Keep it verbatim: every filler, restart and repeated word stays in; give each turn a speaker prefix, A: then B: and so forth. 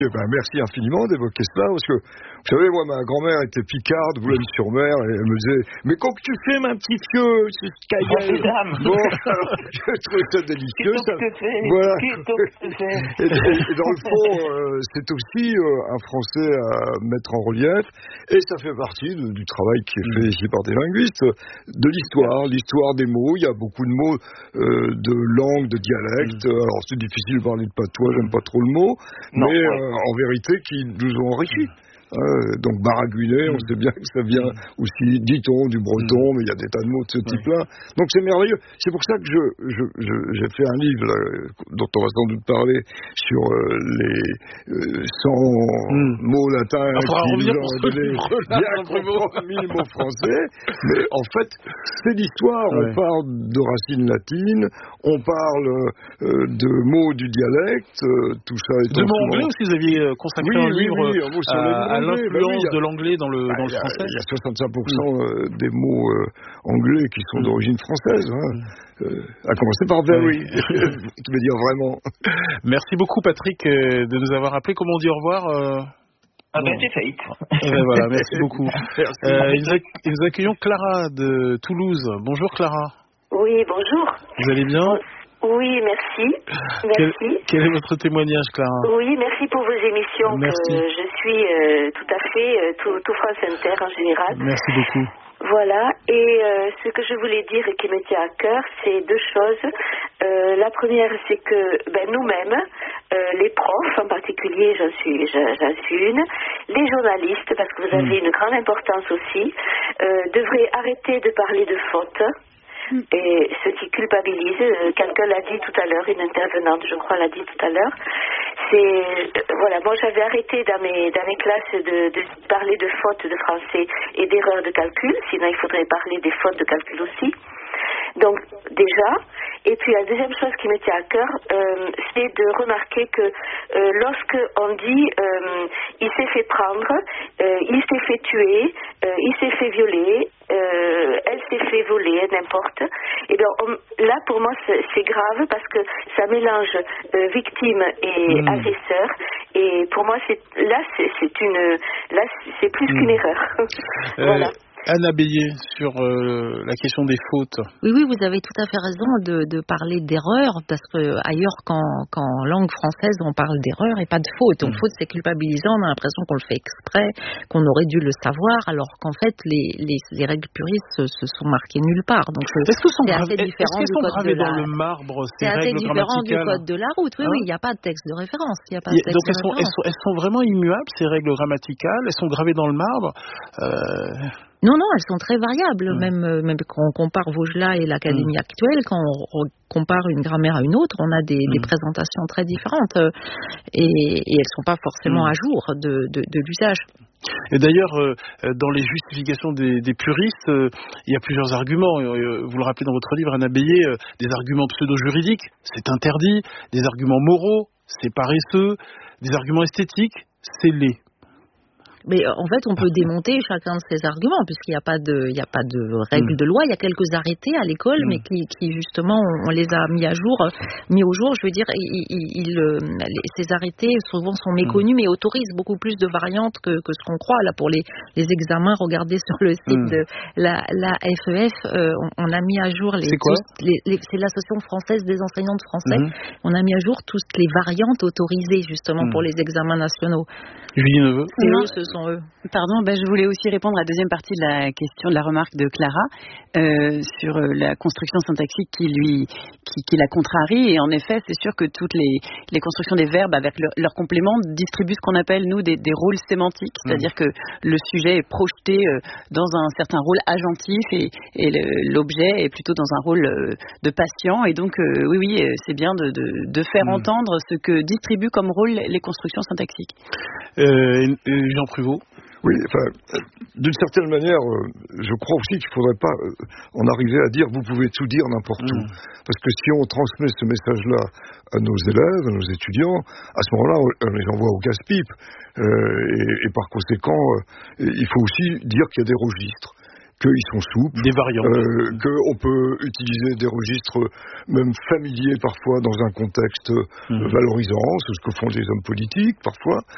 A: Eh ben, merci infiniment d'évoquer cela, parce que, vous savez, moi, ma grand-mère était picarde, Boulogne-sur-Mer, et elle me disait, mais quand que tu fais, ma petite fieu, c'est caillou. Bon, alors, je trouvais ça délicieux, ça. Voilà. Et, et, et dans le fond, euh, c'est aussi euh, un français à mettre en relief, et ça fait partie de, du travail qui est fait ici par des linguistes, de l'histoire, l'histoire des mots. Il y a beaucoup de mots, euh, de langues, de dialectes. Alors, c'est difficile de parler de patois, j'aime pas trop le mot,
B: non,
A: mais
B: ouais.
A: euh, en vérité, qui nous ont enrichis. Euh, donc baragouiner, on sait bien que ça vient aussi, dit-on, du breton, mais il y a des tas de mots de ce type-là. Donc c'est merveilleux. C'est pour ça que je, je, je, j'ai fait un livre là, dont on va sans doute parler sur euh, les euh, cent mm. mots latins qui nous ont donné bien comprendre mille mots français. Mais en fait, c'est l'histoire. Ouais. On parle de racines latines, on parle euh, de mots du dialecte, euh, tout ça est
C: de mots anglais aussi, vous aviez consacré
A: oui,
C: un
A: oui,
C: livre
A: oui, un mot sur
C: à, à l'influence
A: bah oui,
C: de l'anglais dans le,
A: bah,
C: dans le
A: y a,
C: français.
A: Il y a soixante-cinq pour cent mmh. des mots euh, anglais qui sont mmh. d'origine française, hein. mmh. euh, à commencer par very, qui veut dire vraiment.
C: Merci beaucoup Patrick euh, de nous avoir appelé. Comment on dit au revoir euh...
B: Ah ben c'est fait.
C: Eh ben voilà, merci beaucoup.
A: Merci.
C: Euh, nous, acc- nous accueillons Clara de Toulouse. Bonjour Clara.
D: Oui, bonjour.
C: Vous allez bien ?
D: Oui, merci. Merci.
C: Quel, quel est votre témoignage, Clara ?
D: Oui, merci pour vos émissions.
C: Merci.
D: Que je suis euh, tout à fait, euh, tout, tout France Inter en général.
C: Merci beaucoup.
D: Voilà, et euh, ce que je voulais dire et qui me tient à cœur, c'est deux choses. Euh, la première, c'est que ben, nous-mêmes, euh, les profs en particulier, j'en suis, j'en suis une, les journalistes, parce que vous avez mmh. une grande importance aussi, euh, devraient arrêter de parler de fautes. Et ce qui culpabilise, euh, quelqu'un l'a dit tout à l'heure, une intervenante, je crois, l'a dit tout à l'heure, c'est, euh, voilà, moi j'avais arrêté dans mes, dans mes classes de, de parler de fautes de français et d'erreurs de calcul, sinon il faudrait parler des fautes de calcul aussi. Donc, déjà, et puis la deuxième chose qui me tient à cœur, euh, c'est de remarquer que euh, lorsque on dit euh, il s'est fait prendre, euh, il s'est fait tuer, euh, il s'est fait violer, euh, elle s'est fait voler, n'importe, et bien on, là pour moi c'est, c'est grave parce que ça mélange euh, victime et mmh. agresseur, et pour moi c'est là c'est, c'est une là c'est plus mmh. qu'une erreur. Voilà.
C: Euh... Anna Bélier, sur euh, la question des fautes.
E: Oui, oui, vous avez tout à fait raison de, de parler d'erreur, parce que ailleurs, qu'en, qu'en langue française, on parle d'erreur et pas de faute. Donc, mmh. faute, c'est culpabilisant, on a l'impression qu'on le fait exprès, qu'on aurait dû le savoir, alors qu'en fait, les, les, les règles puristes se, se sont marquées nulle part. Donc,
C: est-ce que sont
E: c'est
C: assez
E: gravé,
C: différent est-ce du code de la... dans le marbre, ces
E: c'est assez
C: règles
E: différent du code de la route. Oui,
C: hein?
E: oui, il n'y a pas de texte de référence. Y a pas de texte
C: donc,
E: de
C: elles sont, elles, sont, elles sont vraiment immuables, ces règles grammaticales. Elles sont gravées dans le marbre. Euh...
E: Non, non, elles sont très variables. Mmh. Même, euh, même quand on compare Vaugelas et l'Académie mmh. actuelle, quand on compare une grammaire à une autre, on a des, mmh. des présentations très différentes. Euh, et, et elles ne sont pas forcément mmh. à jour de, de, de l'usage.
C: Et d'ailleurs, euh, dans les justifications des, des puristes, euh, il y a plusieurs arguments. Euh, vous le rappelez dans votre livre, Anna Bélier, euh, des arguments pseudo-juridiques, c'est interdit. Des arguments moraux, c'est paresseux. Des arguments esthétiques, c'est laid.
E: Mais en fait, on peut démonter chacun de ces arguments, puisqu'il n'y a pas de, il n'y a pas de règles mmh. de loi. Il y a quelques arrêtés à l'école, mmh. mais qui, qui justement, on les a mis à jour, mis au jour. Je veux dire, ils, ils, ils, ces arrêtés souvent sont méconnus, mmh. mais autorisent beaucoup plus de variantes que, que ce qu'on croit. Là, pour les, les examens, regardez sur le site mmh. de la, la F E F, euh, on, on a mis à jour les,
C: c'est quoi
E: tous, les, les, c'est l'Association française des enseignants de français. Mmh. On a mis à jour toutes les variantes autorisées justement mmh. pour les examens nationaux.
C: Julie Neveu.
E: C'est eux, ce sont eux.
F: Pardon, ben je voulais aussi répondre à la deuxième partie de la question, de la remarque de Clara euh, sur la construction syntaxique qui lui, qui, qui la contrarie. Et en effet, c'est sûr que toutes les, les constructions des verbes avec leur, leur complément distribuent ce qu'on appelle nous des, des rôles sémantiques, c'est-à-dire que le sujet est projeté euh, dans un certain rôle agentif et, et le, l'objet est plutôt dans un rôle euh, de patient. Et donc, euh, oui, oui, c'est bien de, de, de faire mmh. entendre ce que distribuent comme rôle les constructions syntaxiques.
C: Euh, Jean Pruvot.
A: Oui, enfin, d'une certaine manière, euh, je crois aussi qu'il ne faudrait pas euh, en arriver à dire vous pouvez tout dire n'importe mmh. où. Parce que si on transmet ce message-là à nos élèves, à nos étudiants, à ce moment-là, on, on les envoie au casse-pipe. Euh, et, et par conséquent, euh, il faut aussi dire qu'il y a des registres, qu'ils sont souples,
C: des variantes,
A: euh, qu'on peut utiliser des registres même familiers parfois dans un contexte mmh. valorisant, c'est ce que font les hommes politiques parfois.